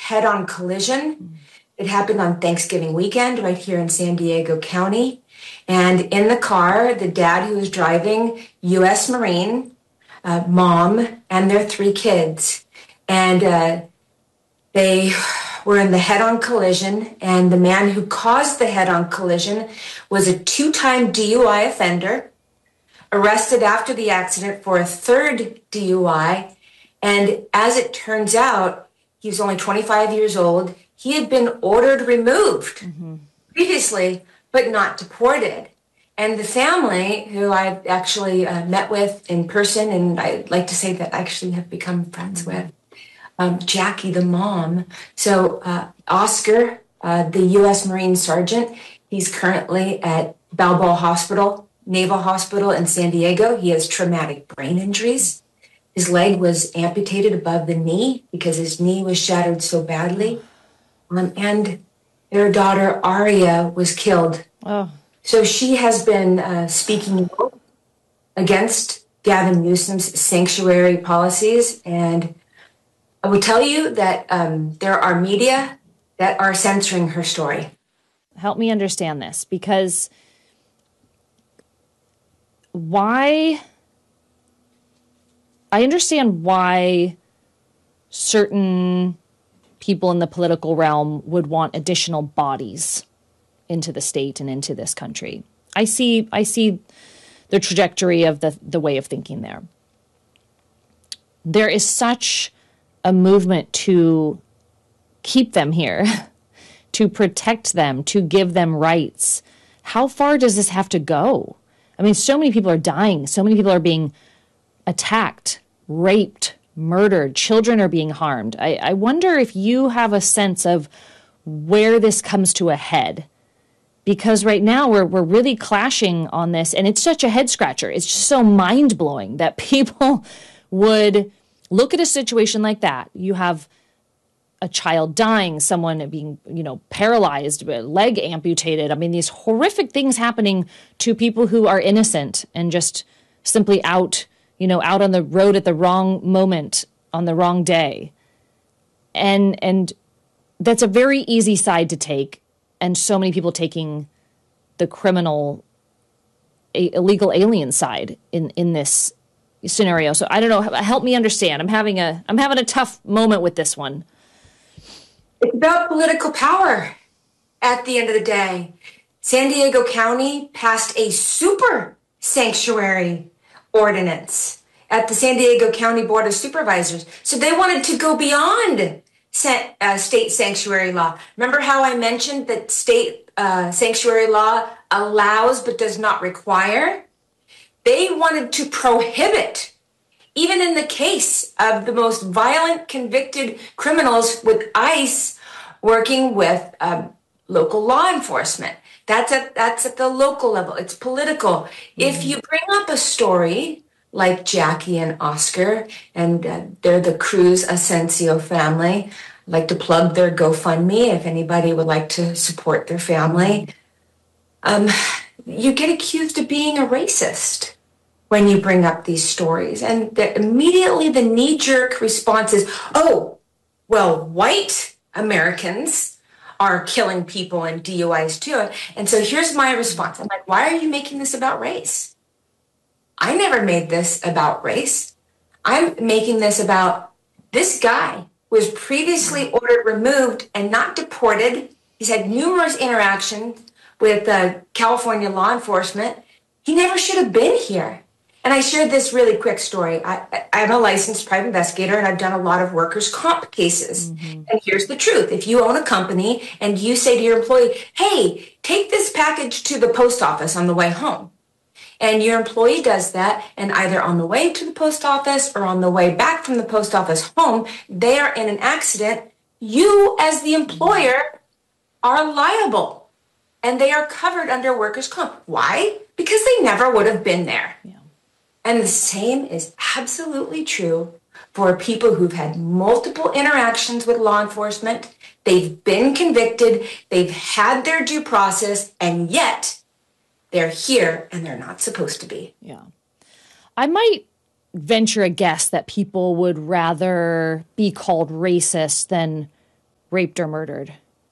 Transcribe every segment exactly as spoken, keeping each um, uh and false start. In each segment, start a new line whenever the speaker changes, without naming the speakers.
head-on collision. It happened on Thanksgiving weekend right here in San Diego County. And in the car, the dad who was driving, U S Marine, uh, mom, and their three kids. And uh, they were in the head-on collision, and the man who caused the head-on collision was a two-time D U I offender, arrested after the accident for a third D U I. And as it turns out, he was only twenty-five years old. He had been ordered removed mm-hmm. previously, but not deported. And the family, who I actually uh, met with in person, and I'd like to say that I actually have become friends mm-hmm. with, um, Jackie, the mom. So uh, Oscar, uh, the U S Marine Sergeant, he's currently at Balboa Hospital, Naval Hospital in San Diego. He has traumatic brain injuries. His leg was amputated above the knee because his knee was shattered so badly. Um, and their daughter, Aria, was killed. Oh. So she has been uh, speaking against Gavin Newsom's sanctuary policies. And I will tell you that um, there are media that are censoring her story.
Help me understand this, because why... I understand why certain people in the political realm would want additional bodies into the state and into this country. I see I see the trajectory of the, the way of thinking there. There is such a movement to keep them here, to protect them, to give them rights. How far does this have to go? I mean, so many people are dying. So many people are being attacked, raped, murdered. Children are being harmed. I, I wonder if you have a sense of where this comes to a head. Because right now we're we're really clashing on this, and it's such a head scratcher. It's just so mind blowing that people would look at a situation like that. You have a child dying, someone being, you know, paralyzed, leg amputated. I mean, these horrific things happening to people who are innocent and just simply out, you know, out on the road at the wrong moment on the wrong day. And and that's a very easy side to take. And so many people taking the criminal, a, illegal alien side in, in this scenario. So I don't know. Help me understand. I'm having a I'm having a tough moment with this one.
It's about political power. At the end of the day, San Diego County passed a super sanctuary ordinance at the San Diego County Board of Supervisors. So they wanted to go beyond Uh, state sanctuary law. Remember how I mentioned that state uh, sanctuary law allows but does not require? They wanted to prohibit, even in the case of the most violent convicted criminals with ICE working with um, local law enforcement. That's at, that's at the local level. It's political. Mm-hmm. If you bring up a story like Jackie and Oscar, and uh, they're the Cruz Asensio family. I'd like to plug their GoFundMe if anybody would like to support their family. Um, you get accused of being a racist when you bring up these stories. And the, immediately the knee-jerk response is, oh, well, white Americans are killing people in D U Is too. And so here's my response. I'm like, why are you making this about race? I never made this about race. I'm making this about this guy who was previously ordered removed and not deported. He's had numerous interactions with uh, California law enforcement. He never should have been here. And I shared this really quick story. I, I'm a licensed private investigator, and I've done a lot of workers' comp cases. Mm-hmm. And here's the truth. If you own a company and you say to your employee, hey, take this package to the post office on the way home, and your employee does that, and either on the way to the post office or on the way back from the post office home, they are in an accident, you as the employer are liable, and they are covered under workers' comp. Why? Because they never would have been there. Yeah. And the same is absolutely true for people who've had multiple interactions with law enforcement. They've been convicted, they've had their due process, and yet they're here and they're not supposed to be.
Yeah. I might venture a guess that people would rather be called racist than raped or murdered.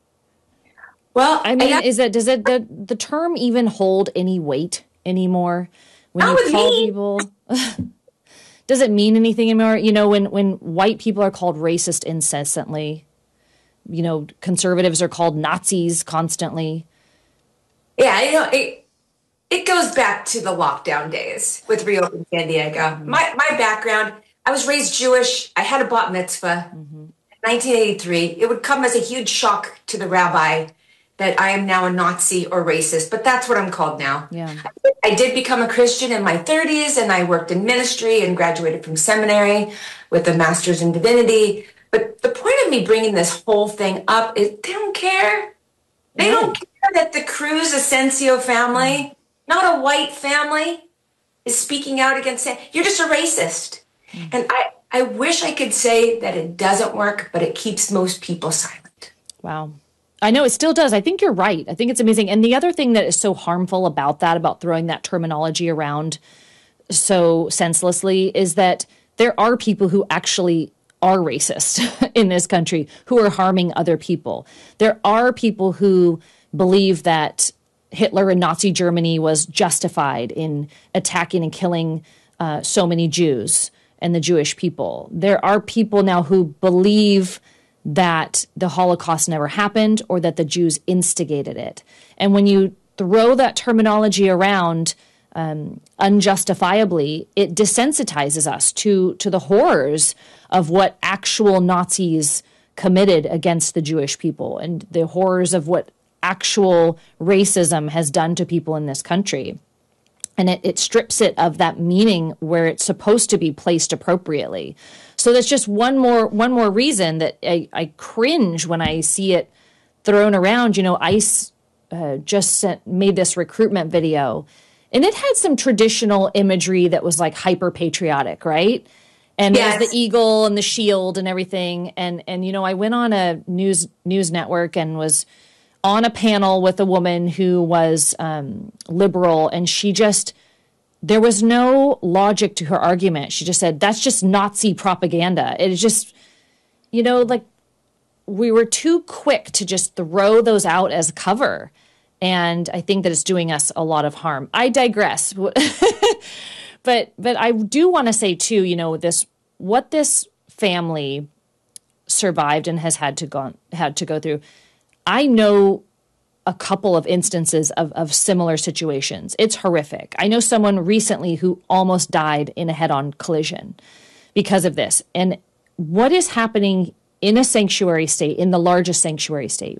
Well,
I mean, is it does it the, the term even hold any weight anymore? When
Not
you
with
call
me.
people, does it mean anything anymore? You know, when when white people are called racist incessantly, you know, conservatives are called Nazis constantly.
Yeah, you know, it it goes back to the lockdown days with Reopen San Diego. Mm-hmm. My my background, I was raised Jewish. I had a bat mitzvah mm-hmm. in nineteen eighty-three. It would come as a huge shock to the rabbi that I am now a Nazi or racist, but that's what I'm called now.
Yeah.
I did become a Christian in my thirties, and I worked in ministry and graduated from seminary with a master's in divinity. But the point of me bringing this whole thing up is they don't care. They no. don't care that the Cruz Asensio family, mm. not a white family, is speaking out against it. You're just a racist. Mm. And I, I wish I could say that it doesn't work, but it keeps most people silent.
Wow. I know it still does. I think you're right. I think it's amazing. And the other thing that is so harmful about that, about throwing that terminology around so senselessly, is that there are people who actually are racist in this country, who are harming other people. There are people who believe that Hitler and Nazi Germany was justified in attacking and killing uh, so many Jews and the Jewish people. There are people now who believe that the Holocaust never happened or that the Jews instigated it. And when you throw that terminology around um, unjustifiably, it desensitizes us to, to the horrors of what actual Nazis committed against the Jewish people and the horrors of what actual racism has done to people in this country. And it, it strips it of that meaning where it's supposed to be placed appropriately. So that's just one more one more reason that I, I cringe when I see it thrown around. You know, ICE uh, just sent, made this recruitment video, and it had some traditional imagery that was like hyper patriotic, right? And yes. There's the eagle and the shield and everything. And and you know, I went on a news news network and was on a panel with a woman who was um, liberal, and she just, there was no logic to her argument. She just said, that's just Nazi propaganda. It is just, you know, like we were too quick to just throw those out as cover. And I think that it's doing us a lot of harm. I digress. but but I do want to say too, you know, this, what this family survived and has had to go, had to go through. I know a couple of instances of, of similar situations. It's horrific. I know someone recently who almost died in a head-on collision because of this. And what is happening in a sanctuary state, in the largest sanctuary state,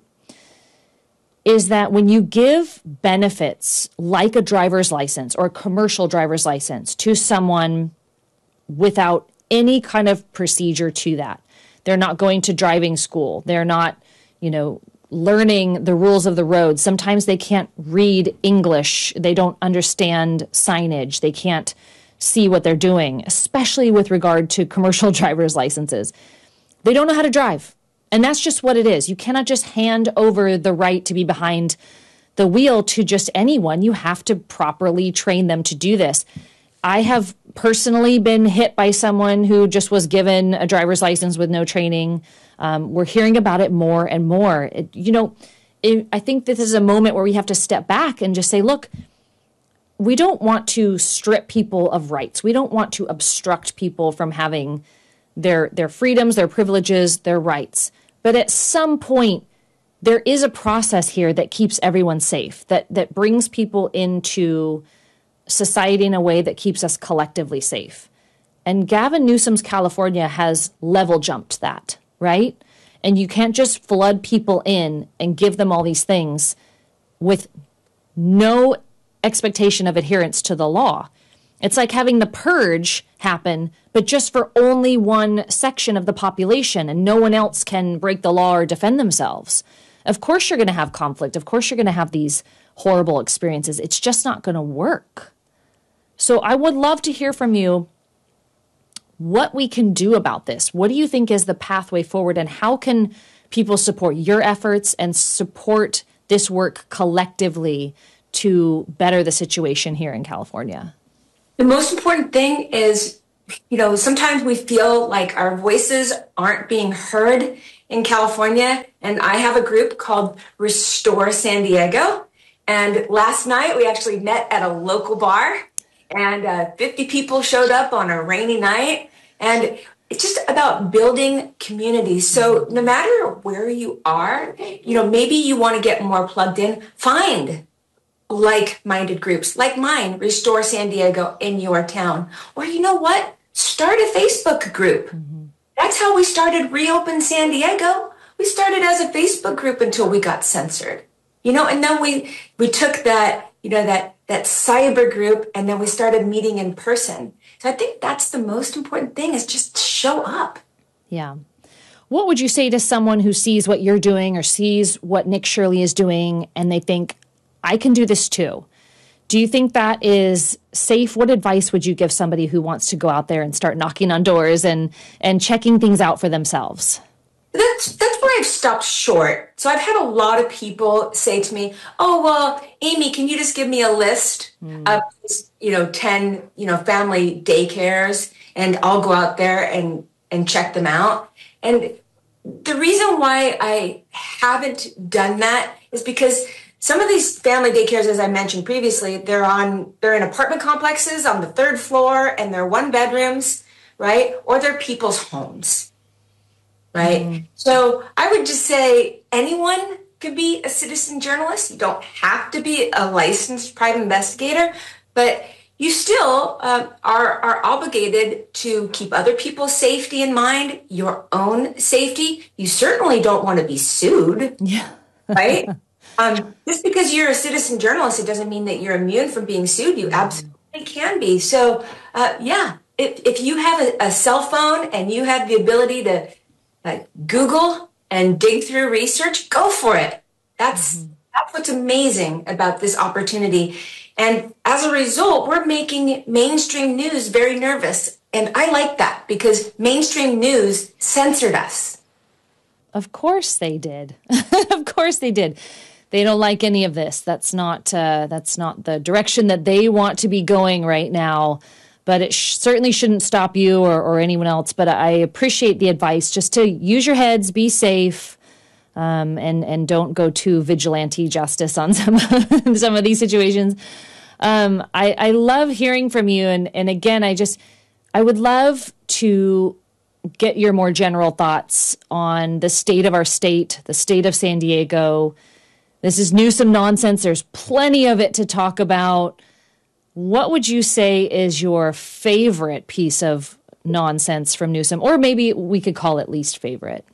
is that when you give benefits like a driver's license or a commercial driver's license to someone without any kind of procedure to that, they're not going to driving school, they're not, you know, learning the rules of the road. Sometimes they can't read English. They don't understand signage. They can't see what they're doing, especially with regard to commercial driver's licenses. They don't know how to drive. And that's just what it is. You cannot just hand over the right to be behind the wheel to just anyone. You have to properly train them to do this. I have personally been hit by someone who just was given a driver's license with no training. Um, we're hearing about it more and more. It, you know, it, I think this is a moment where we have to step back and just say, look, we don't want to strip people of rights. We don't want to obstruct people from having their their freedoms, their privileges, their rights. But at some point, there is a process here that keeps everyone safe, that that brings people into society in a way that keeps us collectively safe. And Gavin Newsom's California has level jumped that, right? And you can't just flood people in and give them all these things with no expectation of adherence to the law. It's like having the purge happen, but just for only one section of the population, and no one else can break the law or defend themselves. Of course you're going to have conflict. Of course you're going to have these horrible experiences. It's just not going to work. So I would love to hear from you what we can do about this. What do you think is the pathway forward, and how can people support your efforts and support this work collectively to better the situation here in California?
The most important thing is, you know, sometimes we feel like our voices aren't being heard, in California, and I have a group called Restore San Diego. And last night we actually met at a local bar, and uh, fifty people showed up on a rainy night. And it's just about building community. So no matter where you are, you know, maybe you want to get more plugged in, find like-minded groups like mine, Restore San Diego, in your town. Or you know what? Start a Facebook group. Mm-hmm. That's how we started Reopen San Diego. We started as a Facebook group until we got censored. You know, and then we we took that, you know, that that cyber group, and then we started meeting in person. So I think that's the most important thing, is just show up.
Yeah. What would you say to someone who sees what you're doing or sees what Nick Shirley is doing and they think, I can do this too? Do you think that is safe? What advice would you give somebody who wants to go out there and start knocking on doors and, and checking things out for themselves?
That's that's where I've stopped short. So I've had a lot of people say to me, "Oh, well, Amy, can you just give me a list mm. of, you know, ten, you know, family daycares, and I'll go out there and and check them out." And the reason why I haven't done that is because some of these family daycares, as I mentioned previously, they're on they're in apartment complexes on the third floor, and they're one bedrooms, right? Or they're people's homes. Right. Mm. So I would just say anyone could be a citizen journalist. You don't have to be a licensed private investigator, but you still uh, are, are obligated to keep other people's safety in mind, your own safety. You certainly don't want to be sued.
Yeah.
Right. Um, just because you're a citizen journalist, it doesn't mean that you're immune from being sued. You absolutely can be. So, uh, yeah, if, if you have a, a cell phone and you have the ability to Uh, Google and dig through research, go for it. That's mm-hmm. that's what's amazing about this opportunity. And as a result, we're making mainstream news very nervous. And I like that, because mainstream news censored us.
Of course they did. Of course they did. They don't like any of this. That's not uh, that's not the direction that they want to be going right now. But it sh- certainly shouldn't stop you or, or anyone else. But I appreciate the advice, just to use your heads, be safe, um, and and don't go too vigilante justice on some some of these situations. Um, I, I love hearing from you, and and again, I just I would love to get your more general thoughts on the state of our state, the state of San Diego. This is Newsom nonsense. There's plenty of it to talk about. What would you say is your favorite piece of nonsense from Newsom? Or maybe we could call it least favorite.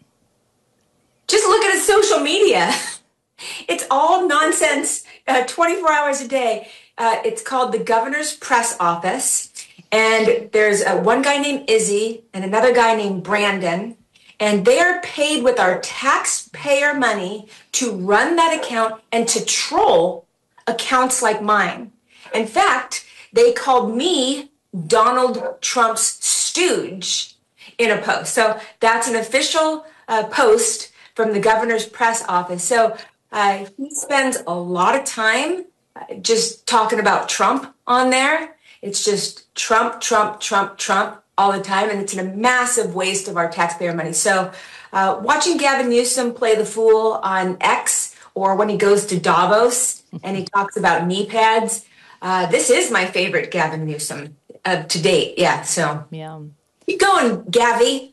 Just look at his social media. It's all nonsense, uh, twenty-four hours a day. Uh, it's called the Governor's Press Office. And there's uh, one guy named Izzy and another guy named Brandon. And they are paid with our taxpayer money to run that account and to troll accounts like mine. In fact, they called me Donald Trump's stooge in a post. So that's an official uh, post from the Governor's Press Office. So uh, he spends a lot of time uh, just talking about Trump on there. It's just Trump, Trump, Trump, Trump all the time. And it's a massive waste of our taxpayer money. So uh, watching Gavin Newsom play the fool on X, or when he goes to Davos and he talks about knee pads, Uh, this is my favorite Gavin Newsom uh, to date. Yeah, so
yeah,
keep going, Gavi.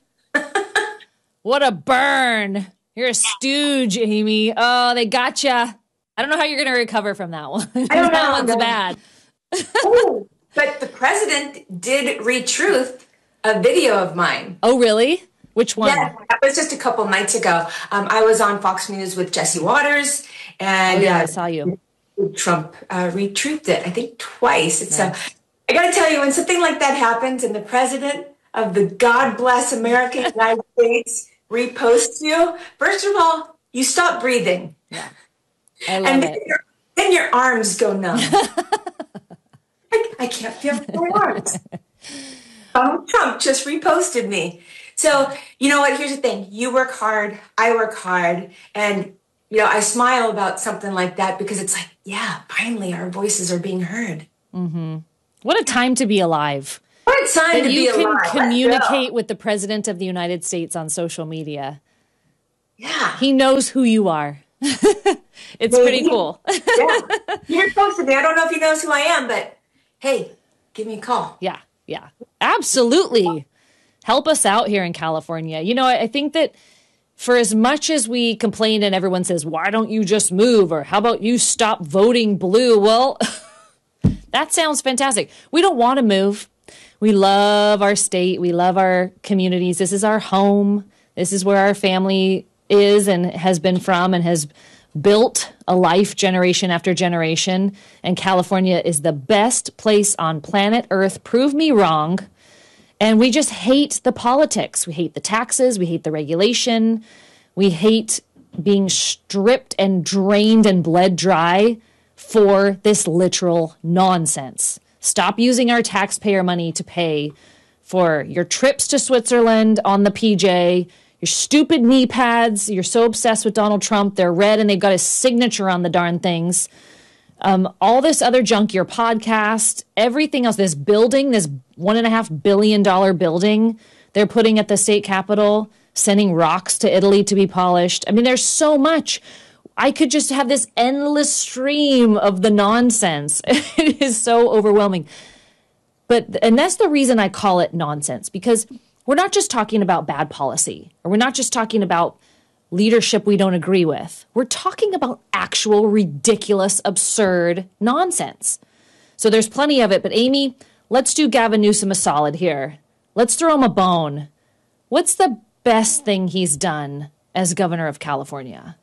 What a burn! You're a stooge, Amy. Oh, they gotcha. I don't know how you're going to recover from that one.
I don't
that
know.
one's bad.
Oh, but the president did retruth a video of mine.
Oh, really? Which one?
Yeah, that was just a couple nights ago. Um, I was on Fox News with Jesse Waters, and
oh, yeah,
uh,
I saw you.
Trump uh, retruthed it, I think twice. It's yeah. a, I got to tell you, when something like that happens and the president of the God bless America, United States reposts you, first of all, you stop breathing.
Yeah. I love
and
it.
Then your, then your arms go numb. I, I can't feel my arms. Donald Trump just reposted me. So, you know what? Here's the thing. You work hard. I work hard. And you know, I smile about something like that because it's like, yeah, finally our voices are being heard.
Mm-hmm. What a time to be alive.
What a time
that
to be alive.
You can communicate with the President of the United States on social media.
Yeah.
He knows who you are. It's Maybe. Pretty cool.
Yeah. You're close to me. I don't know if he knows who I am, but hey, give me a call.
Yeah. Yeah. Absolutely. Help us out here in California. You know, I, I think that for as much as we complain and everyone says, why don't you just move? Or how about you stop voting blue? Well, that sounds fantastic. We don't want to move. We love our state. We love our communities. This is our home. This is where our family is and has been from and has built a life generation after generation. And California is the best place on planet Earth. Prove me wrong. And we just hate the politics. We hate the taxes. We hate the regulation. We hate being stripped and drained and bled dry for this literal nonsense. Stop using our taxpayer money to pay for your trips to Switzerland on the P J, your stupid knee pads. You're so obsessed with Donald Trump. They're red and they've got his signature on the darn things. Um, all this other junk, your podcast, everything else, this building, this one and a half billion dollar building they're putting at the state capitol, sending rocks to Italy to be polished. I mean, there's so much. I could just have this endless stream of the nonsense. It is so overwhelming. But, and that's the reason I call it nonsense, because we're not just talking about bad policy, or we're not just talking about leadership we don't agree with. We're talking about actual ridiculous, absurd nonsense. So there's plenty of it. But Amy, let's do Gavin Newsom a solid here. Let's throw him a bone. What's the best thing he's done as governor of California?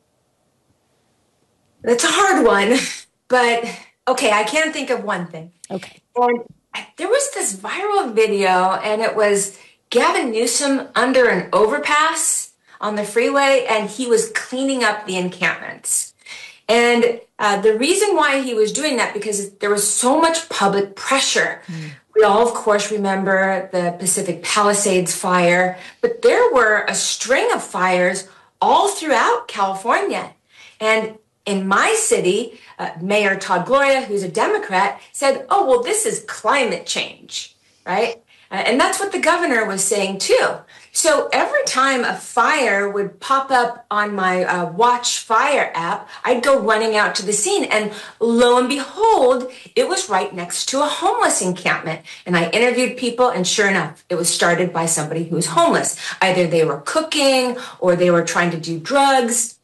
That's a hard one, but okay, I can think of one thing.
Okay.
And there was this viral video, and it was Gavin Newsom under an overpass on the freeway, and he was cleaning up the encampments. And uh, the reason why he was doing that, because there was so much public pressure. Mm. We all, of course, remember the Pacific Palisades fire, but there were a string of fires all throughout California. And in my city, uh, Mayor Todd Gloria, who's a Democrat, said, oh, well, this is climate change, right? Uh, and that's what the governor was saying, too. So every time a fire would pop up on my uh, Watch Fire app, I'd go running out to the scene. And lo and behold, it was right next to a homeless encampment. And I interviewed people, and sure enough, it was started by somebody who was homeless. Either they were cooking or they were trying to do drugs.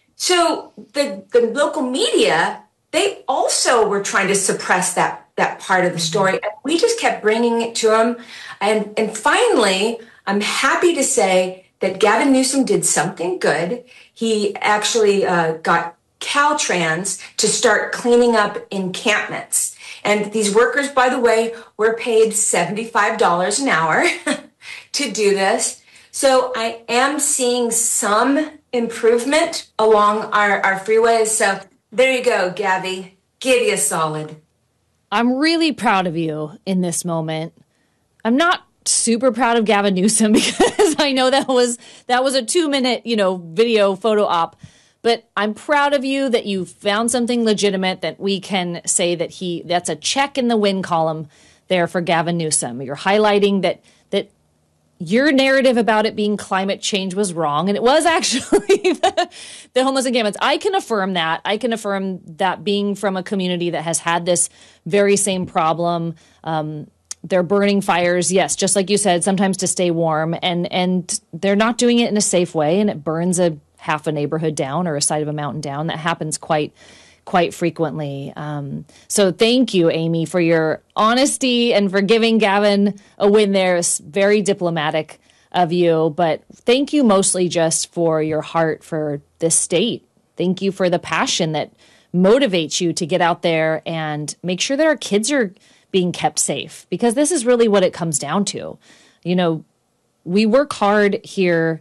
So the, the local media, they also were trying to suppress that, that part of the story. And we just kept bringing it to them. And, and finally, I'm happy to say that Gavin Newsom did something good. He actually uh, got Caltrans to start cleaning up encampments. And these workers, by the way, were paid seventy-five dollars an hour to do this. So I am seeing some improvement along our, our freeways. So there you go, Gabby. Give you a solid.
I'm really proud of you in this moment. I'm not super proud of Gavin Newsom because I know that was that was a two minute, you know, video photo op. But I'm proud of you that you found something legitimate that we can say that he that's a check in the win column there for Gavin Newsom. You're highlighting that that your narrative about it being climate change was wrong. And it was actually the, the homeless encampments. I can affirm that. I can affirm that being from a community that has had this very same problem. Um, they're burning fires. Yes, just like you said, sometimes to stay warm. And, and they're not doing it in a safe way. And it burns a half a neighborhood down or a side of a mountain down. That happens quite quite frequently. Um, so thank you, Amy, for your honesty and for giving Gavin a win there. It's very diplomatic of you, but thank you mostly just for your heart for this state. Thank you for the passion that motivates you to get out there and make sure that our kids are being kept safe, because this is really what it comes down to. You know, we work hard here.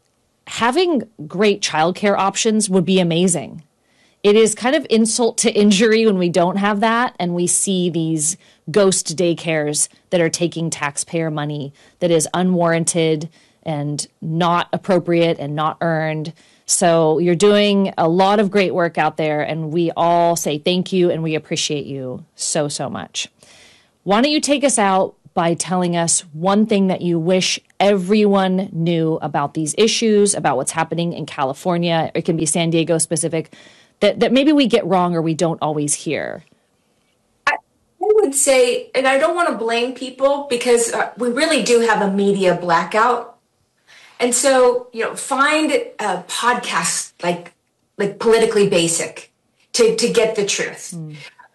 Having great childcare options would be amazing. It is kind of insult to injury when we don't have that and we see these ghost daycares that are taking taxpayer money that is unwarranted and not appropriate and not earned. So you're doing a lot of great work out there, and we all say thank you and we appreciate you so, so much. Why don't you take us out by telling us one thing that you wish everyone knew about these issues, about what's happening in California. It can be San Diego specific, that, that maybe we get wrong or we don't always hear?
I would say, and I don't want to blame people because uh, we really do have a media blackout. And so, you know, find a podcast like like Politically Basic to, to get the truth. Mm.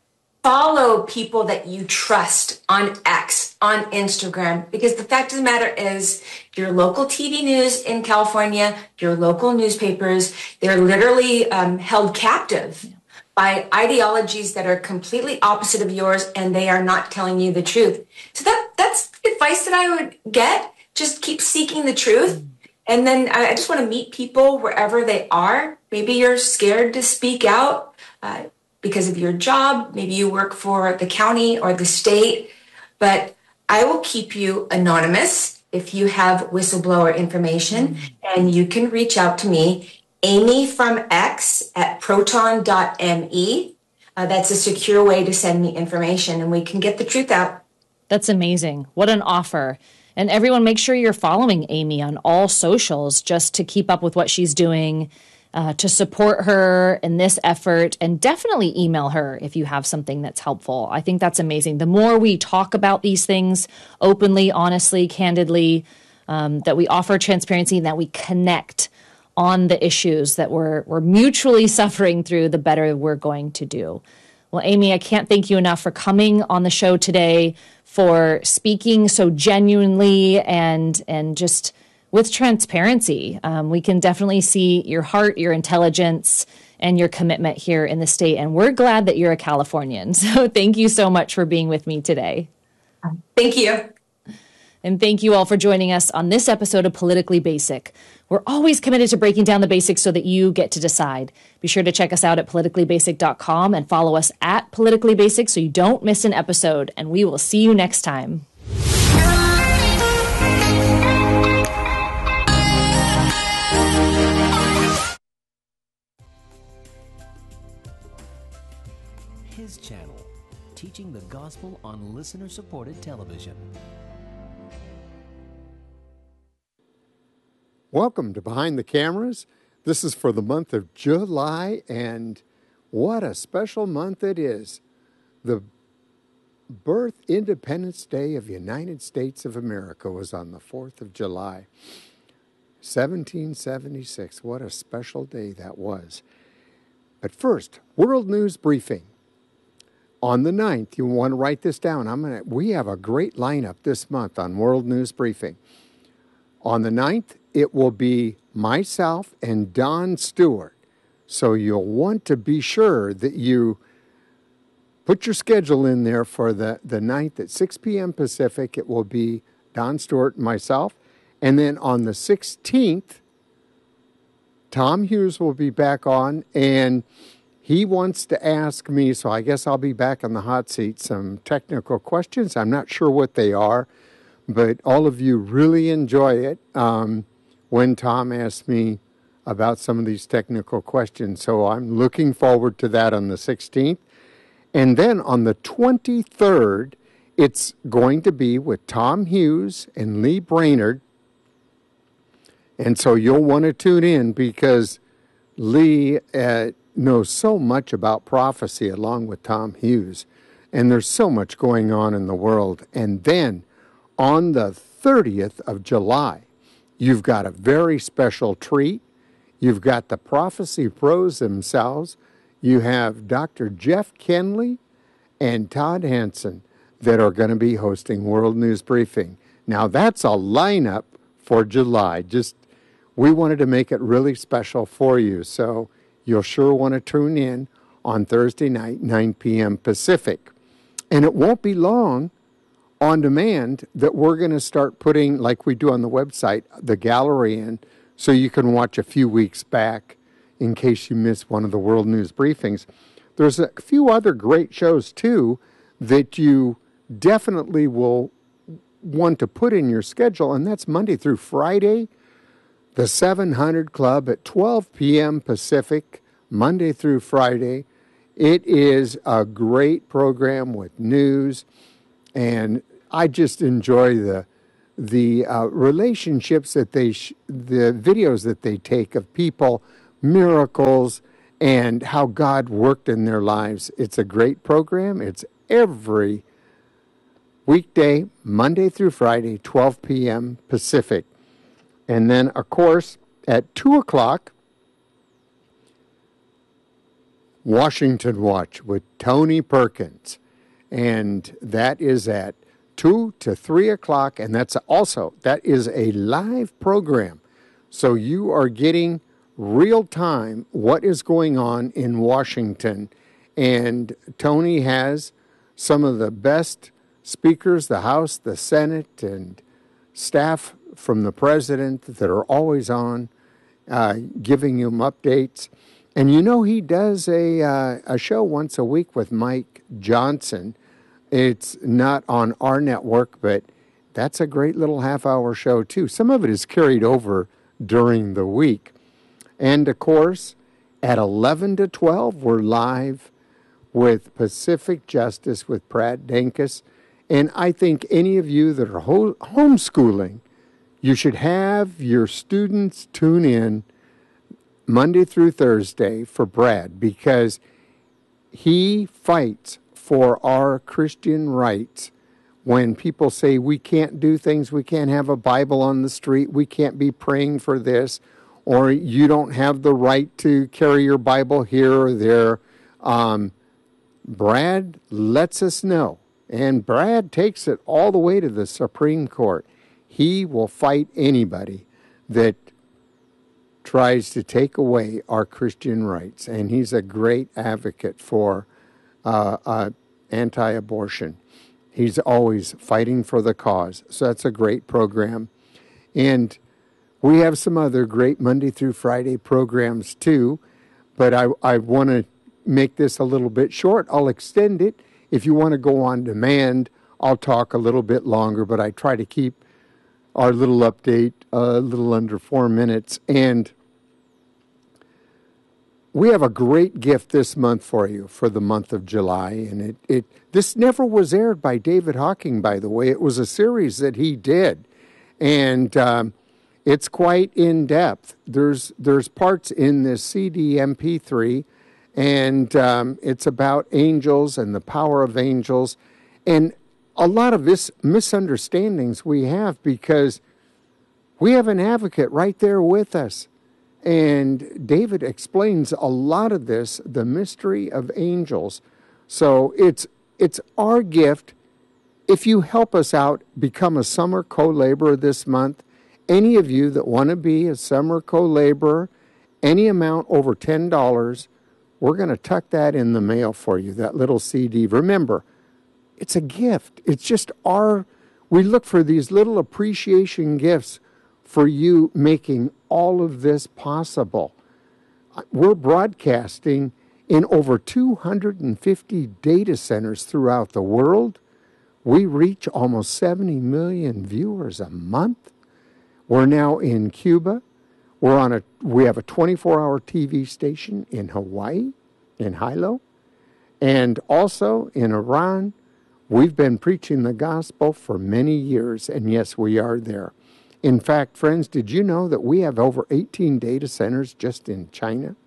Follow people that you trust on X, on Instagram, because the fact of the matter is your local T V news in California, your local newspapers, they're literally um, held captive by ideologies that are completely opposite of yours, and they are not telling you the truth. So that that's advice that I would get. Just keep seeking the truth. And then I just want to meet people wherever they are. Maybe you're scared to speak out uh, because of your job. Maybe you work for the county or the state. But I will keep you anonymous if you have whistleblower information. Mm-hmm. And you can reach out to me, Amy from X at proton dot m e. Uh, that's a secure way to send me information, and we can get the truth out.
That's amazing. What an offer. And everyone, make sure you're following Amy on all socials just to keep up with what she's doing, uh, to support her in this effort, and definitely email her if you have something that's helpful. I think that's amazing. The more we talk about these things openly, honestly, candidly, um, that we offer transparency and that we connect on the issues that we're, we're mutually suffering through, the better we're going to do. Well, Amy, I can't thank you enough for coming on the show today, for speaking so genuinely and and just with transparency. Um, we can definitely see your heart, your intelligence, and your commitment here in the state. And we're glad that you're a Californian. So thank you so much for being with me today.
Thank you.
And thank you all for joining us on this episode of Politically Basic. We're always committed to breaking down the basics so that you get to decide. Be sure to check us out at politically basic dot com and follow us at Politically Basic so you don't miss an episode. And we will see you next time.
His channel, teaching the gospel on listener-supported television.
Welcome to Behind the Cameras. This is for the month of July, and what a special month it is. The birth Independence Day of the United States of America was on the fourth of July, seventeen seventy-six. What a special day that was. But first, World News Briefing. On the ninth, you want to write this down. I'm gonna. We have a great lineup this month on World News Briefing. On the ninth, it will be myself and Don Stewart. So you'll want to be sure that you put your schedule in there for the, the ninth at six p.m. Pacific. It will be Don Stewart and myself. And then on the sixteenth, Tom Hughes will be back on, and he wants to ask me, so I guess I'll be back on the hot seat, some technical questions. I'm not sure what they are, but all of you really enjoy it um, when Tom asks me about some of these technical questions. So I'm looking forward to that on the sixteenth. And then on the twenty-third, it's going to be with Tom Hughes and Lee Brainerd. And so you'll want to tune in because Lee uh, knows so much about prophecy along with Tom Hughes. And there's so much going on in the world. And then on the thirtieth of July, you've got a very special treat. You've got the Prophecy Pros themselves. You have Doctor Jeff Kenley and Todd Hansen that are going to be hosting World News Briefing. Now, that's a lineup for July. Just, we wanted to make it really special for you. So you'll sure want to tune in on Thursday night, nine p.m. Pacific. And it won't be long on demand that we're going to start putting, like we do on the website, the gallery in, so you can watch a few weeks back in case you miss one of the World News Briefings. There's a few other great shows, too, that you definitely will want to put in your schedule, and that's Monday through Friday, the seven hundred Club at twelve p.m. Pacific, Monday through Friday. It is a great program with news, and I just enjoy the the uh, relationships that they, sh- the videos that they take of people, miracles, and how God worked in their lives. It's a great program. It's every weekday, Monday through Friday, twelve p.m. Pacific. And then, of course, at two o'clock, Washington Watch with Tony Perkins. And that is at two to three o'clock. And that's also, that is a live program. So you are getting real time what is going on in Washington. And Tony has some of the best speakers, the House, the Senate, and staff from the president that are always on, uh, giving him updates. And you know, he does a uh, a show once a week with Mike Johnson. It's not on our network, but that's a great little half-hour show, too. Some of it is carried over during the week. And, of course, at eleven to twelve, we're live with Pacific Justice with Brad Dankus. And I think any of you that are ho- homeschooling, you should have your students tune in Monday through Thursday for Brad, because he fights for our Christian rights. When people say we can't do things, we can't have a Bible on the street, we can't be praying for this, or you don't have the right to carry your Bible here or there, um, Brad lets us know. And Brad takes it all the way to the Supreme Court. He will fight anybody that tries to take away our Christian rights. And he's a great advocate for uh, uh, anti-abortion. He's always fighting for the cause. So that's a great program. And we have some other great Monday through Friday programs too. But I, I want to make this a little bit short. I'll extend it. If you want to go on demand, I'll talk a little bit longer, but I try to keep our little update a little under four minutes. And we have a great gift this month for you for the month of July. And it, it this never was aired by David Hawking, by the way. It was a series that he did. And um, it's quite in-depth. There's, there's parts in this C D M P three, and um, it's about angels and the power of angels. And a lot of this misunderstandings we have because we have an advocate right there with us. And David explains a lot of this, the mystery of angels. So it's it's our gift. If you help us out, become a summer co-laborer this month. Any of you that want to be a summer co-laborer, any amount over ten dollars, we're going to tuck that in the mail for you, that little C D. Remember, it's a gift. It's just our, we look for these little appreciation gifts for you making all of this possible. We're broadcasting in over two hundred fifty data centers throughout the world. We reach almost seventy million viewers a month. We're now in Cuba. We're on a, we have a twenty-four hour T V station in Hawaii, in Hilo, and also in Iran. We've been preaching the gospel for many years, and yes, we are there. In fact, friends, did you know that we have over eighteen data centers just in China?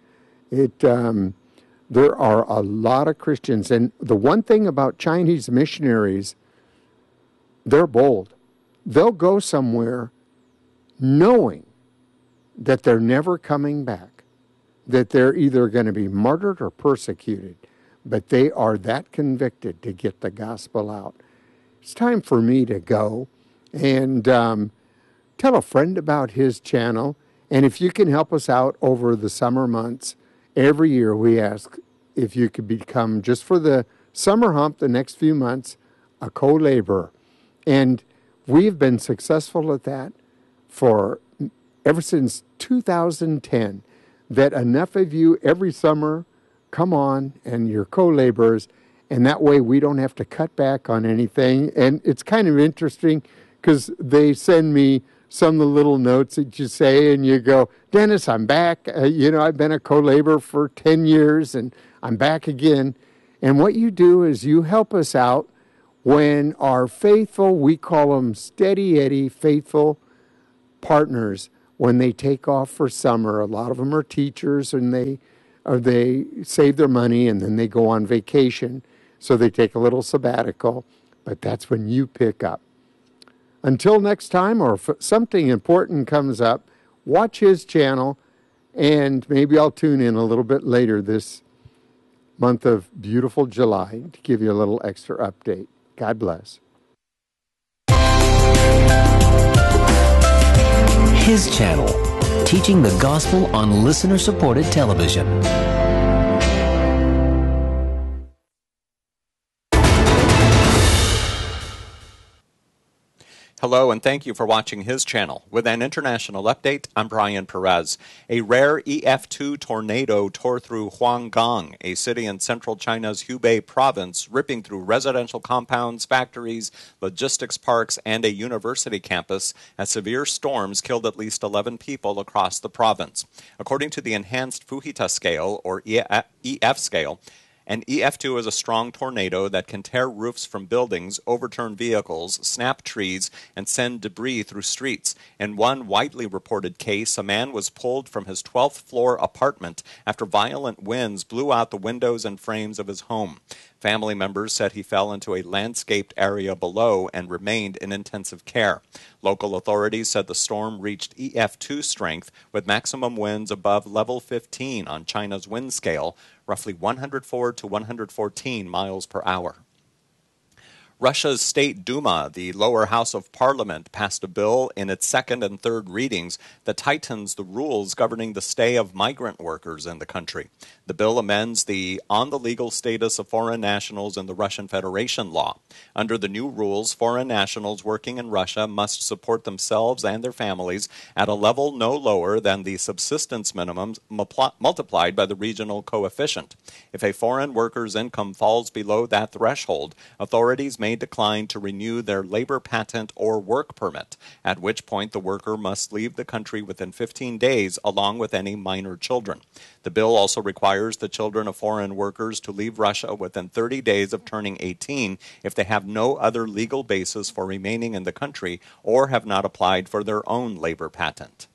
It, um, there are a lot of Christians, and the one thing about Chinese missionaries, they're bold. They'll go somewhere knowing that they're never coming back, that they're either going to be martyred or persecuted, but they are that convicted to get the gospel out. It's time for me to go and um, tell a friend about his channel. And if you can help us out over the summer months, every year we ask if you could become, just for the summer hump, the next few months, a co-laborer. And we've been successful at that for ever since two thousand ten, that enough of you every summer come on and you're co-laborers, and that way we don't have to cut back on anything. And it's kind of interesting because they send me some of the little notes that you say, and you go, Dennis, I'm back. Uh, you know, I've been a co-laborer for ten years, and I'm back again. And what you do is you help us out when our faithful, we call them steady Eddie, faithful partners, when they take off for summer, a lot of them are teachers and they or they save their money and then they go on vacation. So they take a little sabbatical, but that's when you pick up. Until next time, or if something important comes up, watch his channel, and maybe I'll tune in a little bit later this month of beautiful July to give you a little extra update. God bless.
His channel, teaching the gospel on listener-supported television.
Hello, and thank you for watching his channel. With an international update, I'm Brian Perez. A rare E F two tornado tore through Huanggang, a city in central China's Hubei province, ripping through residential compounds, factories, logistics parks, and a university campus, as severe storms killed at least eleven people across the province. According to the Enhanced Fuhita Scale, or E F scale, an E F two is a strong tornado that can tear roofs from buildings, overturn vehicles, snap trees, and send debris through streets. In one widely reported case, a man was pulled from his twelfth floor apartment after violent winds blew out the windows and frames of his home. Family members said he fell into a landscaped area below and remained in intensive care. Local authorities said the storm reached E F two strength with maximum winds above level fifteen on China's wind scale, roughly one hundred four to one hundred fourteen miles per hour. Russia's State Duma, the lower house of parliament, passed a bill in its second and third readings that tightens the rules governing the stay of migrant workers in the country. The bill amends the On the Legal Status of Foreign Nationals in the Russian Federation law. Under the new rules, foreign nationals working in Russia must support themselves and their families at a level no lower than the subsistence minimum multiplied by the regional coefficient. If a foreign worker's income falls below that threshold, authorities may decline to renew their labor patent or work permit, at which point the worker must leave the country within fifteen days along with any minor children. The bill also requires the children of foreign workers to leave Russia within thirty days of turning eighteen if they have no other legal basis for remaining in the country or have not applied for their own labor patent.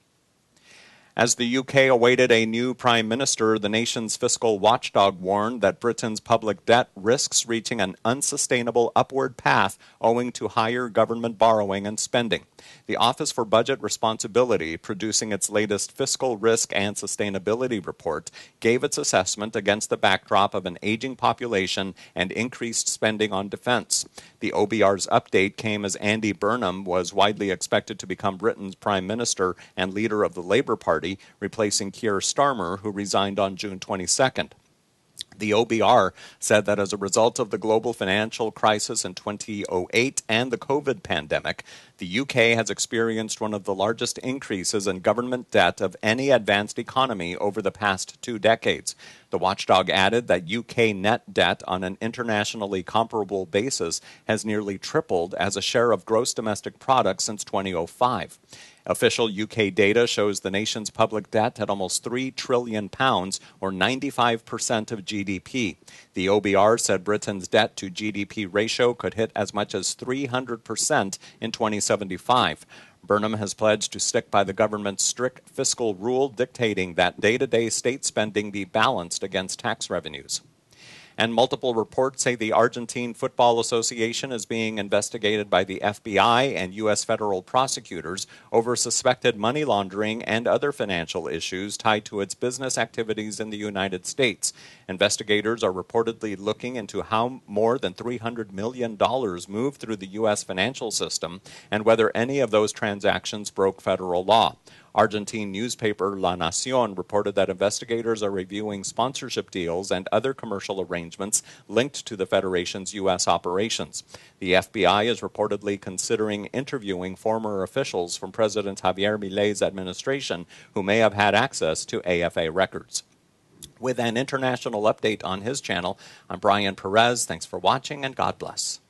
As the U K awaited a new prime minister, the nation's fiscal watchdog warned that Britain's public debt risks reaching an unsustainable upward path owing to higher government borrowing and spending. The Office for Budget Responsibility, producing its latest Fiscal Risk and Sustainability report, gave its assessment against the backdrop of an aging population and increased spending on defense. The O B R's update came as Andy Burnham was widely expected to become Britain's prime minister and leader of the Labour Party, replacing Keir Starmer, who resigned on June twenty-second. The O B R said that as a result of the global financial crisis in two thousand eight and the COVID pandemic, the U K has experienced one of the largest increases in government debt of any advanced economy over the past two decades. The watchdog added that U K net debt on an internationally comparable basis has nearly tripled as a share of gross domestic product since two thousand five. Official U K data shows the nation's public debt at almost three trillion pounds, or ninety-five percent of G D P. The O B R said Britain's debt to G D P ratio could hit as much as three hundred percent in twenty seventy-five. Burnham has pledged to stick by the government's strict fiscal rule dictating that day-to-day state spending be balanced against tax revenues. And multiple reports say the Argentine Football Association is being investigated by the F B I and U S federal prosecutors over suspected money laundering and other financial issues tied to its business activities in the United States. Investigators are reportedly looking into how more than three hundred million dollars moved through the U S financial system and whether any of those transactions broke federal law. Argentine newspaper La Nación reported that investigators are reviewing sponsorship deals and other commercial arrangements linked to the Federation's U S operations. The F B I is reportedly considering interviewing former officials from President Javier Milei's administration who may have had access to A F A records. With an international update on his channel, I'm Brian Perez. Thanks for watching, and God bless.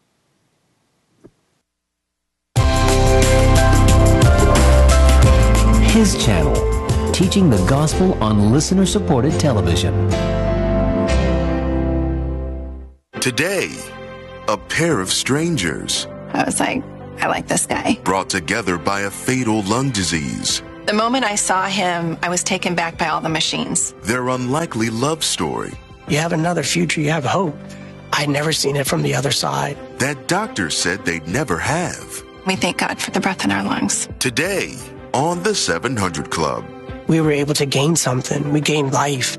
His channel, teaching the gospel on listener-supported television.
Today A pair of strangers.
I was like, I like this guy.
Brought together by a fatal lung disease.
The moment I saw him, I was taken back by all the machines.
Their unlikely love story.
You have another future, you have hope. I'd never seen it from the other side.
That doctors said they'd never have.
We thank God for the breath in our lungs.
Today, on the seven hundred Club.
We were able to gain something. We gained life.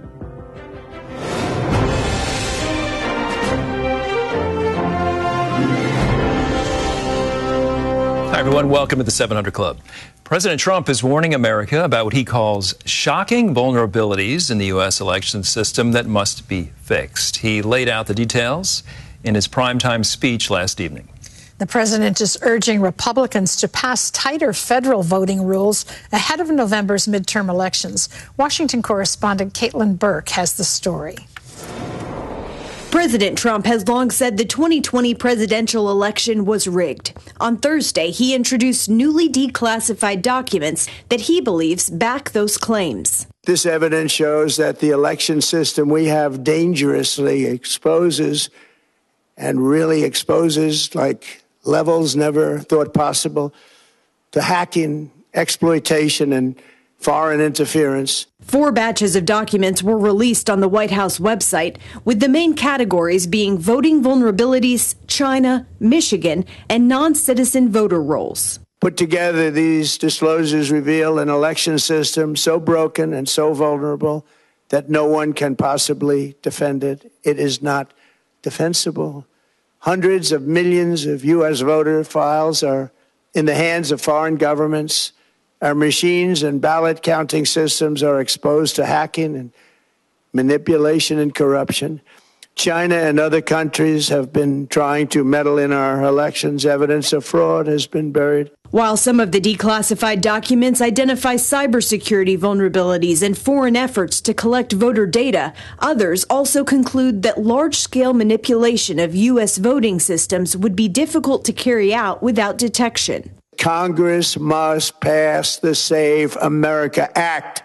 Hi, everyone. Welcome to the seven hundred Club. President Trump is warning America about what he calls shocking vulnerabilities in the U S election system that must be fixed. He laid out the details in his primetime speech last evening.
The president is urging Republicans to pass tighter federal voting rules ahead of November's midterm elections. Washington correspondent Caitlin Burke has the story.
President Trump has long said the twenty twenty presidential election was rigged. On Thursday, he introduced newly declassified documents that he believes back those claims.
This evidence shows that the election system we have dangerously exposes and really exposes like levels never thought possible to hacking, exploitation, and foreign interference.
Four batches of documents were released on the White House website, with the main categories being voting vulnerabilities, China, Michigan, and non-citizen voter rolls.
Put together, these disclosures reveal an election system so broken and so vulnerable that no one can possibly defend it. It is not defensible. Hundreds of millions of U S voter files are in the hands of foreign governments. Our machines and ballot counting systems are exposed to hacking and manipulation and corruption. China and other countries have been trying to meddle in our elections. Evidence of fraud has been buried.
While some of the declassified documents identify cybersecurity vulnerabilities and foreign efforts to collect voter data, others also conclude that large-scale manipulation of U S voting systems would be difficult to carry out without detection.
Congress must pass the Save America Act.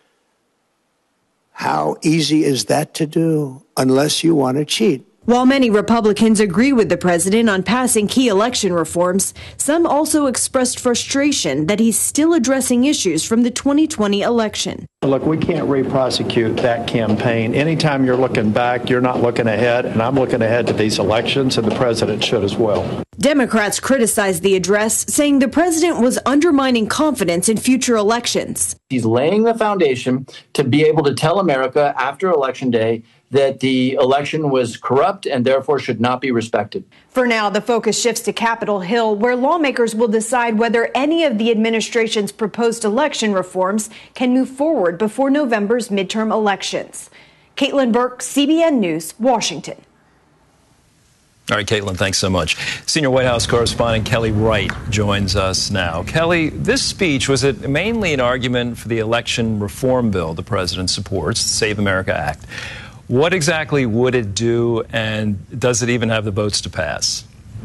How easy is that to do unless you want to cheat?
While many Republicans agree with the president on passing key election reforms, some also expressed frustration that he's still addressing issues from the twenty twenty election.
Look, we can't re-prosecute that campaign. Anytime you're looking back, you're not looking ahead, and I'm looking ahead to these elections, and the president should as well.
Democrats criticized the address, saying the president was undermining confidence in future elections.
He's laying the foundation to be able to tell America after Election Day that the election was corrupt and therefore should not be respected.
For now, the focus shifts to Capitol Hill, where lawmakers will decide whether any of the administration's proposed election reforms can move forward before November's midterm elections. Caitlin Burke, C B N News, Washington.
All right, Caitlin, thanks so much. Senior White House correspondent Kelly Wright joins us now. Kelly, this speech, was it mainly an argument for the election reform bill the president supports, the Save America Act? What exactly would it do, and does it even have the votes to pass?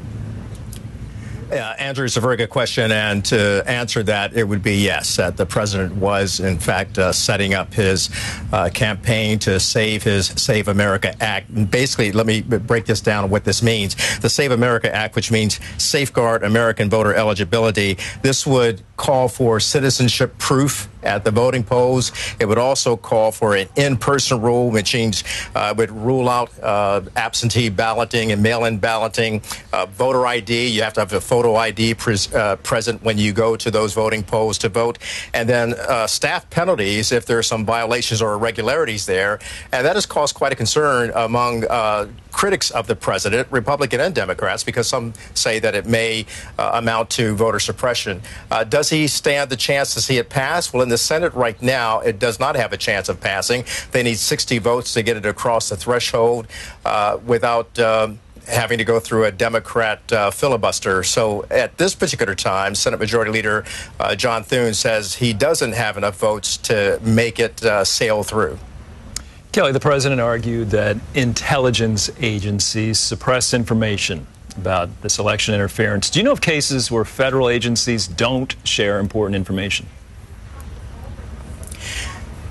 Yeah, Andrew, it's a very good question, and to answer that, it would be yes, that the president was, in fact, uh, setting up his uh, campaign to save his Save America Act. And basically, let me break this down on what this means. The Save America Act, which means safeguard American voter eligibility, this would call for citizenship proof at the voting polls. It would also call for an in-person rule, which means uh, would rule out uh, absentee balloting and mail-in balloting. Uh, voter I D, you have to have a photo I D pres uh, present when you go to those voting polls to vote. And then uh, staff penalties if there are some violations or irregularities there. And that has caused quite a concern among uh, critics of the president, Republican and Democrats, because some say that it may uh, amount to voter suppression. Uh, does he stand the chance to see it pass? Well, in the Senate right now, it does not have a chance of passing. They need sixty votes to get it across the threshold uh, without um, having to go through a Democrat uh, filibuster. So at this particular time, Senate Majority Leader uh, John Thune says he doesn't have enough votes to make it uh, sail through.
Kelly, the president argued that intelligence agencies suppress information about this election interference. Do you know of cases where federal agencies don't share important information?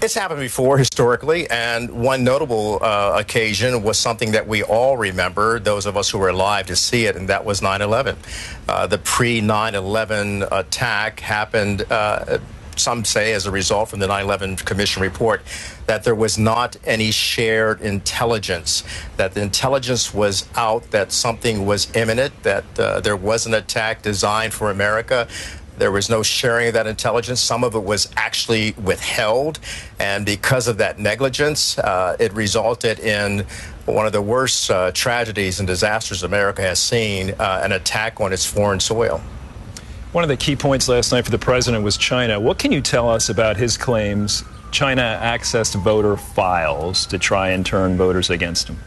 It's happened before historically, and one notable uh, occasion was something that we all remember, those of us who were alive to see it, and that was nine eleven. Uh, the pre nine eleven attack happened, uh, some say, as a result from the nine eleven Commission report, that there was not any shared intelligence, that the intelligence was out, that something was imminent, that uh, there was an attack designed for America. There was no sharing of that intelligence. Some of it was actually withheld. And because of that negligence, uh, it resulted in one of the worst uh, tragedies and disasters America has seen, uh, an attack on its foreign soil.
One of the key points last night for the president was China. What can you tell us about his claims China accessed voter files to try and turn voters against him?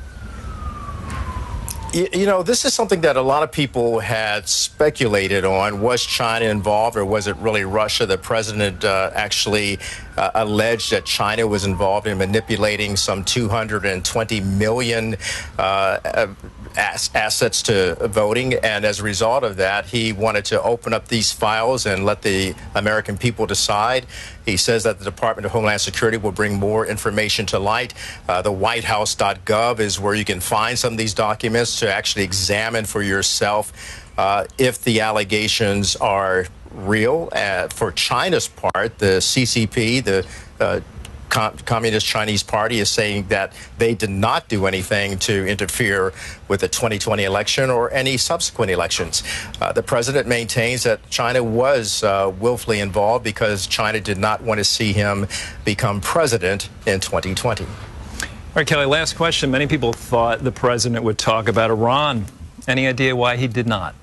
You know, this is something that a lot of people had speculated on. Was China involved, or was it really Russia? The president uh, actually uh, alleged that China was involved in manipulating some two hundred twenty million uh, ass assets to voting. And as a result of that, he wanted to open up these files and let the American people decide. He says that the Department of Homeland Security will bring more information to light. Uh, the white house dot gov is where you can find some of these documents to actually examine for yourself uh, if the allegations are real. Uh, for China's part, the C C P, the uh, Com Communist Chinese Party, is saying that they did not do anything to interfere with the twenty twenty election or any subsequent elections. Uh, the president maintains that China was uh, willfully involved because China did not want to see him become president in twenty twenty.
All right, Kelly, last question. Many people thought the president would talk about Iran. Any idea why he did not?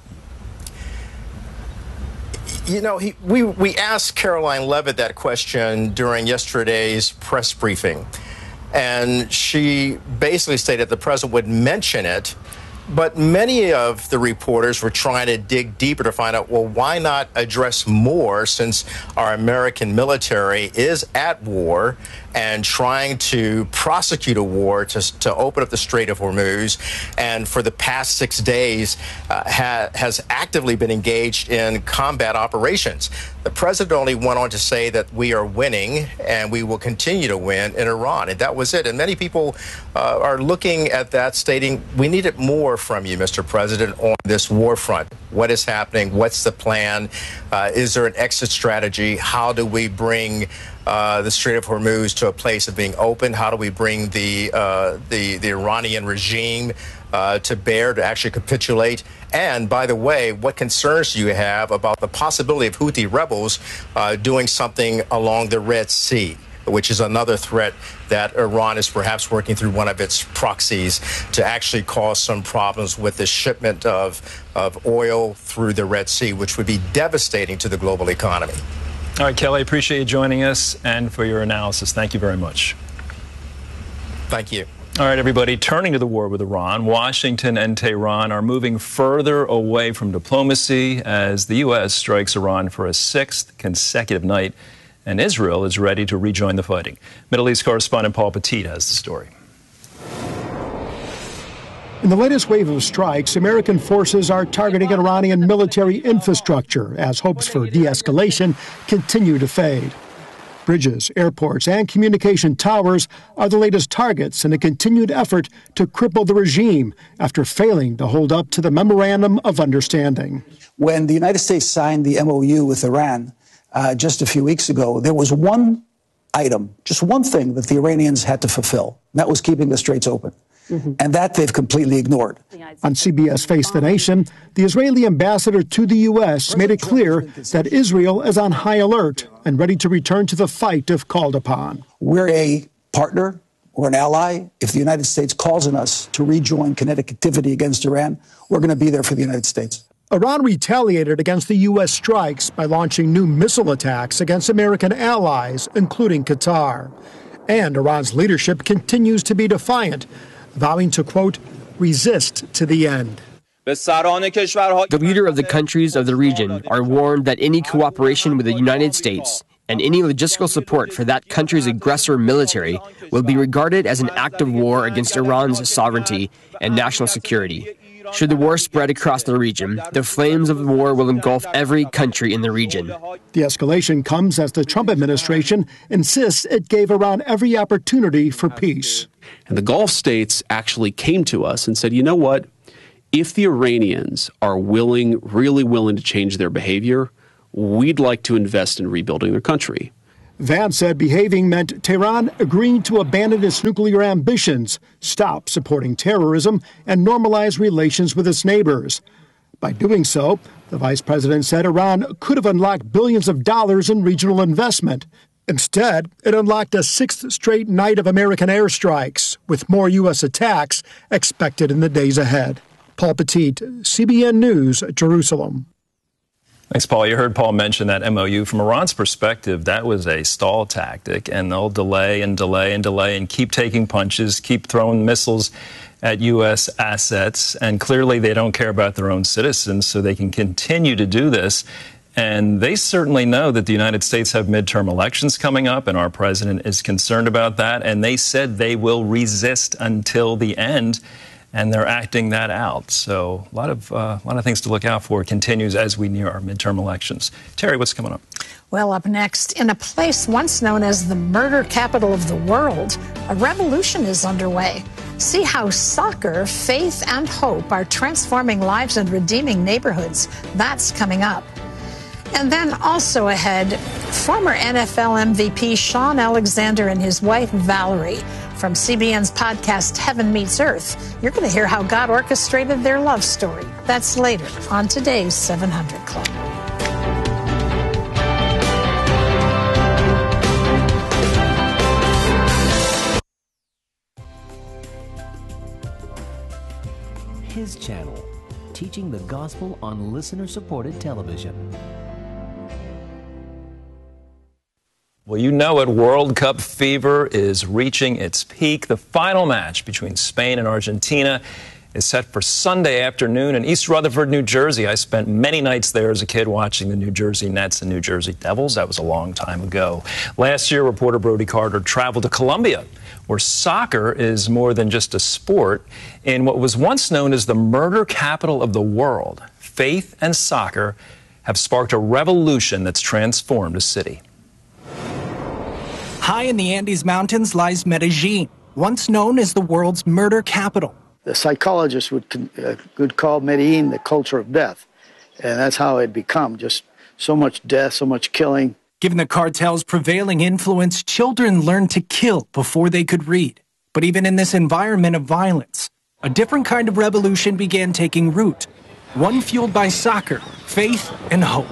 You know, he, we, we asked Caroline Levitt that question during yesterday's press briefing, and she basically stated the president would mention it, but many of the reporters were trying to dig deeper to find out, well, why not address more, since our American military is at war and trying to prosecute a war to, to open up the Strait of Hormuz, and for the past six days uh, ha has actively been engaged in combat operations. The president only went on to say that we are winning and we will continue to win in Iran, and that was it. And many people uh, are looking at that, stating, we needed more from you, Mister President, on this war front. What is happening? What's the plan? Uh, is there an exit strategy? How do we bring Uh, the Strait of Hormuz to a place of being open? How do we bring the uh, the, the Iranian regime uh, to bear to actually capitulate? And by the way, what concerns do you have about the possibility of Houthi rebels uh, doing something along the Red Sea, which is another threat that Iran is perhaps working through one of its proxies to actually cause some problems with the shipment of, of oil through the Red Sea, which would be devastating to the global economy.
All right, Kelly, appreciate you joining us and for your analysis. Thank you very much.
Thank you.
All right, everybody, turning to the war with Iran, Washington and Tehran are moving further away from diplomacy as the U S strikes Iran for a sixth consecutive night, and Israel is ready to rejoin the fighting. Middle East correspondent Paul Petit has the story.
In the latest wave of strikes, American forces are targeting Iranian military infrastructure as hopes for de-escalation continue to fade. Bridges, airports, and communication towers are the latest targets in a continued effort to cripple the regime after failing to hold up to the Memorandum of Understanding.
When the United States signed the M O U with Iran uh, just a few weeks ago, there was one item, just one thing that the Iranians had to fulfill, and that was keeping the straits open. Mm-hmm. And that they've completely ignored.
On C B S Face the Nation, the Israeli ambassador to the U S made it clear that Israel is on high alert and ready to return to the fight if called upon.
We're a partner or an ally. If the United States calls on us to rejoin kinetic activity against Iran, we're going to be there for the United States.
Iran retaliated against the U S strikes by launching new missile attacks against American allies, including Qatar. And Iran's leadership continues to be defiant, vowing to, quote, resist to the end.
The leader of the countries of the region are warned that any cooperation with the United States and any logistical support for that country's aggressor military will be regarded as an act of war against Iran's sovereignty and national security. Should the war spread across the region, the flames of the war will engulf every country in the region.
The escalation comes as the Trump administration insists it gave Iran every opportunity for peace.
And the Gulf states actually came to us and said, you know what? If the Iranians are willing, really willing to change their behavior, we'd like to invest in rebuilding their country.
Vance said behaving meant Tehran agreeing to abandon its nuclear ambitions, stop supporting terrorism, and normalize relations with its neighbors. By doing so, the vice president said Iran could have unlocked billions of dollars in regional investment. Instead, it unlocked a sixth straight night of American airstrikes, with more U S attacks expected in the days ahead. Paul Petit, C B N News, Jerusalem.
Thanks, Paul. You heard Paul mention that M O U. From Iran's perspective, that was a stall tactic, and they'll delay and delay and delay and keep taking punches, keep throwing missiles at U S assets, and clearly they don't care about their own citizens, so they can continue to do this. And they certainly know that the United States have midterm elections coming up, and our president is concerned about that, and they said they will resist until the end. And they're acting that out. So a lot of uh, a lot of things to look out for continues as we near our midterm elections. Terry, what's coming up?
Well, up next, in a place once known as the murder capital of the world, a revolution is underway. See how soccer, faith, and hope are transforming lives and redeeming neighborhoods. That's coming up. And then also ahead, former N F L M V P Shaun Alexander and his wife Valerie. From C B N's podcast Heaven Meets Earth, you're going to hear how God orchestrated their love story. That's later on today's seven hundred Club.
His channel, teaching the gospel on listener-supported television.
Well, you know it, World Cup fever is reaching its peak. The final match between Spain and Argentina is set for Sunday afternoon in East Rutherford, New Jersey. I spent many nights there as a kid watching the New Jersey Nets and New Jersey Devils. That was a long time ago. Last year, reporter Brody Carter traveled to Colombia, where soccer is more than just a sport. In what was once known as the murder capital of the world, faith and soccer have sparked a revolution that's transformed a city.
High in the Andes Mountains lies Medellin, once known as the world's murder capital.
The psychologists would, uh, would call Medellin the culture of death. And that's how it had become, just so much death, so much killing.
Given the cartel's prevailing influence, children learned to kill before they could read. But even in this environment of violence, a different kind of revolution began taking root. One fueled by soccer, faith, and hope.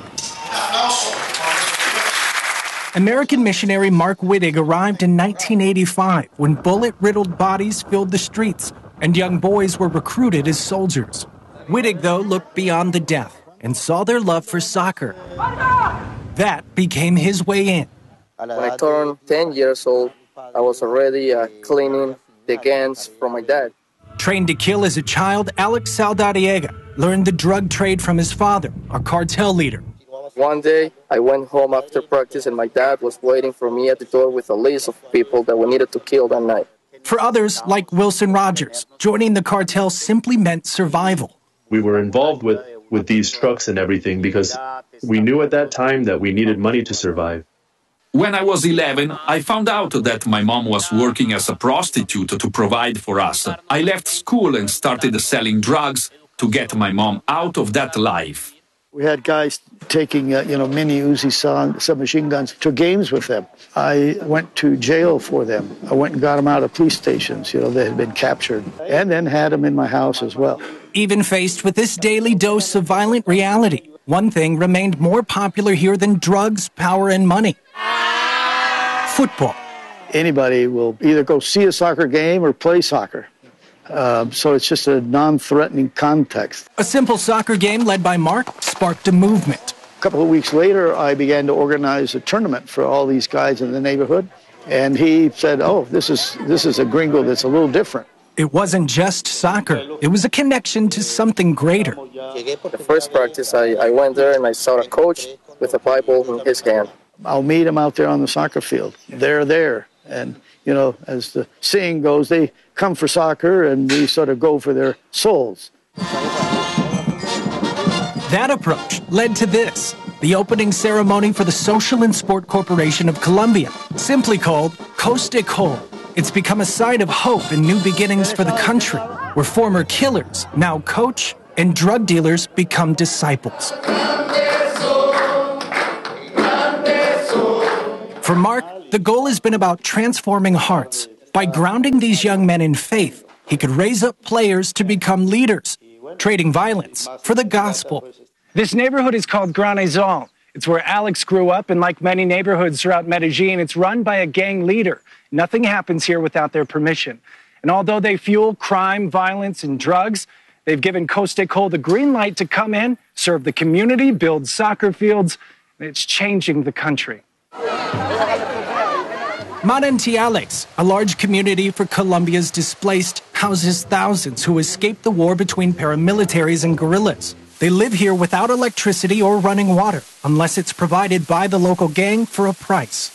American missionary Mark Wittig arrived in nineteen eighty-five when bullet-riddled bodies filled the streets and young boys were recruited as soldiers. Wittig, though, looked beyond the death and saw their love for soccer. That became his way in.
When I turned ten years old, I was already uh, cleaning the guns from my dad.
Trained to kill as a child, Alex Saldariega learned the drug trade from his father, a cartel leader.
One day, I went home after practice and my dad was waiting for me at the door with a list of people that we needed to kill that night.
For others, like Wilson Rogers, joining the cartel simply meant survival.
We were involved with, with these trucks and everything because we knew at that time that we needed money to survive.
When I was eleven, I found out that my mom was working as a prostitute to provide for us. I left school and started selling drugs to get my mom out of that life.
We had guys taking, uh, you know, mini Uzi submachine guns to games with them. I went to jail for them. I went and got them out of police stations, you know, that had been captured, and then had them in my house as well.
Even faced with this daily dose of violent reality, one thing remained more popular here than drugs, power, and money. Football.
Anybody will either go see a soccer game or play soccer. Uh, so it's just a non-threatening context.
A simple soccer game led by Mark sparked a movement.
A couple of weeks later, I began to organize a tournament for all these guys in the neighborhood. And he said, oh, this is, this is a gringo that's a little different.
It wasn't just soccer. It was a connection to something greater.
The first practice, I, I went there and I saw a coach with a Bible in his hand.
I'll meet them out there on the soccer field. They're there. And, you know, as the saying goes, they come for soccer and we sort of go for their souls.
That approach led to this, the opening ceremony for the Social and Sport Corporation of Colombia, simply called Costecol. It's become a sign of hope and new beginnings for the country, where former killers now coach and drug dealers become disciples. For Mark, the goal has been about transforming hearts. By grounding these young men in faith, he could raise up players to become leaders, trading violence for the gospel.
This neighborhood is called Granizal. It's where Alex grew up, and like many neighborhoods throughout Medellin, it's run by a gang leader. Nothing happens here without their permission. And although they fuel crime, violence, and drugs, they've given Costecol the green light to come in, serve the community, build soccer fields, and it's changing the country.
Manantiales, a large community for Colombia's displaced, houses thousands who escaped the war between paramilitaries and guerrillas. They live here without electricity or running water, unless it's provided by the local gang for a price.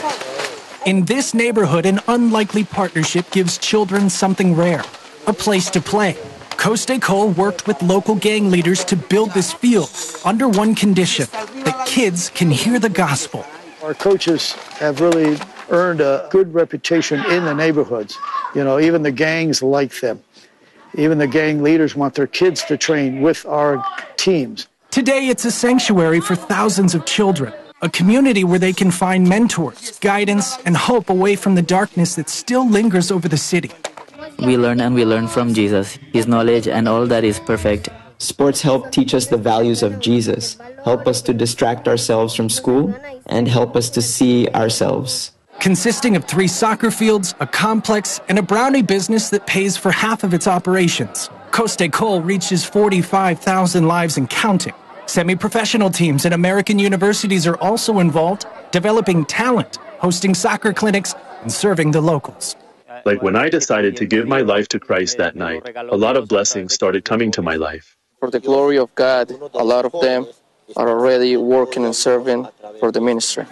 In this neighborhood, an unlikely partnership gives children something rare, a place to play. Costecol worked with local gang leaders to build this field under one condition, that kids can hear the gospel.
Our coaches have really earned a good reputation in the neighborhoods. You know, even the gangs like them. Even the gang leaders want their kids to train with our teams.
Today, it's a sanctuary for thousands of children, a community where they can find mentors, guidance, and hope away from the darkness that still lingers over the city.
We learn and we learn from Jesus, his knowledge and all that is perfect.
Sports help teach us the values of Jesus, help us to distract ourselves from school, and help us to see ourselves.
Consisting of three soccer fields, a complex, and a brownie business that pays for half of its operations, Costecol reaches forty-five thousand lives and counting. Semi-professional teams and American universities are also involved, developing talent, hosting soccer clinics, and serving the locals.
Like when I decided to give my life to Christ that night, a lot of blessings started coming to my life.
For the glory of God, a lot of them are already working and serving for the ministry.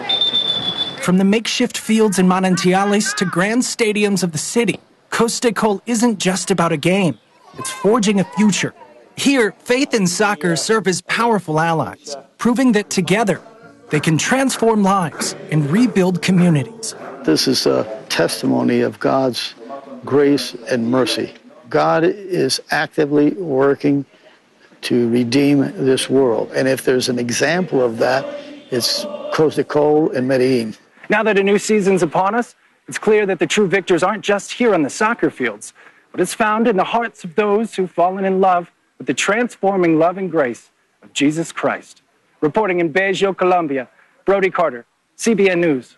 From the makeshift fields in Manantiales to grand stadiums of the city, Costecol isn't just about a game. It's forging a future. Here, faith and soccer serve as powerful allies, proving that together they can transform lives and rebuild communities.
This is a testimony of God's grace and mercy. God is actively working to redeem this world. And if there's an example of that, it's Costecol and Medellin.
Now that a new season's upon us, it's clear that the true victors aren't just here on the soccer fields, but it's found in the hearts of those who've fallen in love with the transforming love and grace of Jesus Christ. Reporting in Bajo, Colombia, Brody Carter, C B N News.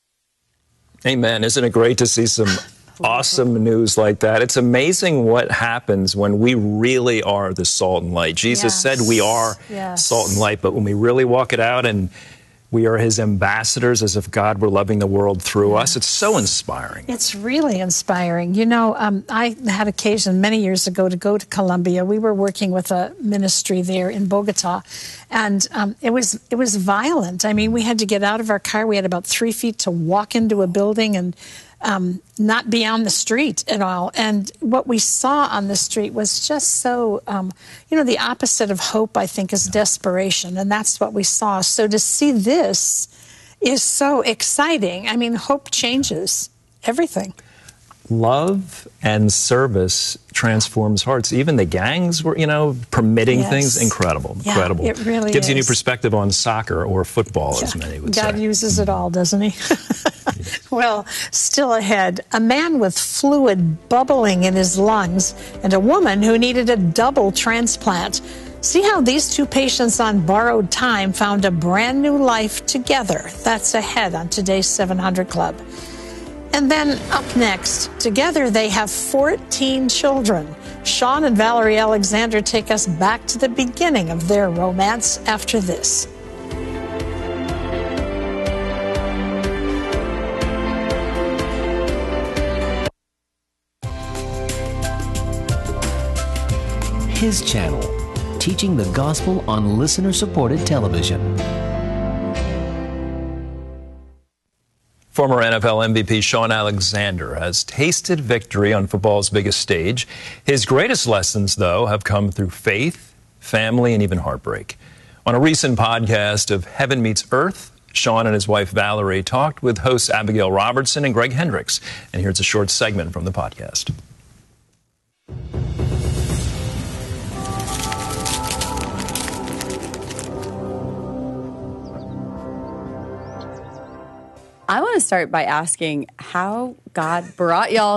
Amen. Isn't it great to see some awesome news like that? It's amazing what happens when we really are the salt and light. Jesus yes. said we are yes. salt and light, but when we really walk it out and we are his ambassadors as if God were loving the world through us. It's so inspiring.
It's really inspiring. You know, um, I had occasion many years ago to go to Colombia. We were working with a ministry there in Bogota, and um, it was it was violent. I mean, we had to get out of our car. We had about three feet to walk into a building and um, not be on the street at all. And what we saw on the street was just so, um, you know, the opposite of hope, I think, is desperation. And that's what we saw. So to see this is so exciting. I mean, hope changes everything.
Love and service transforms hearts. Even the gangs were, you know, permitting yes. things. Incredible,
yeah,
incredible.
It really
gives
is.
you a new perspective on soccer or football, yeah. as many would
God
say.
uses it all, doesn't he? Well, still ahead, a man with fluid bubbling in his lungs and a woman who needed a double transplant. See how these two patients on borrowed time found a brand new life together. That's ahead on today's seven hundred Club. And then up next, together they have fourteen children. Sean and Valerie Alexander take us back to the beginning of their romance after this.
His channel, teaching the gospel on listener-supported television.
Former N F L M V P Shaun Alexander has tasted victory on football's biggest stage. His greatest lessons, though, have come through faith, family, and even heartbreak. On a recent podcast of Heaven Meets Earth, Shaun and his wife Valerie talked with hosts Abigail Robertson and Greg Hendricks. And here's a short segment from the podcast.
I want to start by asking how God brought y'all